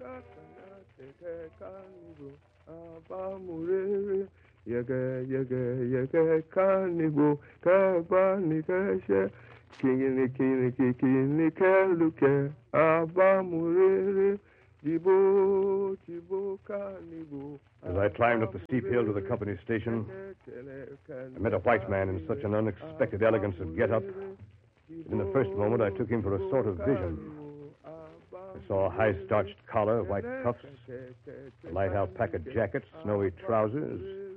Canibo, Cabani, Casha, Kini, Kaluke, Abamure, Jibo, Canibo. As I climbed up the steep hill to the company station, I met a white man in such an unexpected elegance of get-up. In the first moment, I took him for a sort of vision. I saw a high-starched collar, white cuffs, a light alpaca jacket, snowy trousers,